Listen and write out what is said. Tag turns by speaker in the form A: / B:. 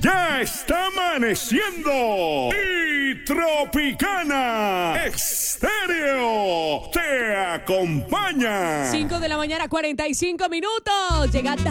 A: Ya está amaneciendo y Tropicana Estéreo te acompaña.
B: 5 de la mañana, 45 minutos. Llega